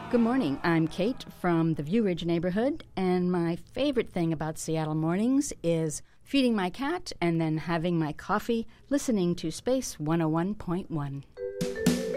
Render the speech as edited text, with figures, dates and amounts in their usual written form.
Good morning. I'm Kate from the View Ridge neighborhood, and my favorite thing about Seattle mornings is feeding my cat and then having my coffee listening to Space 101.1.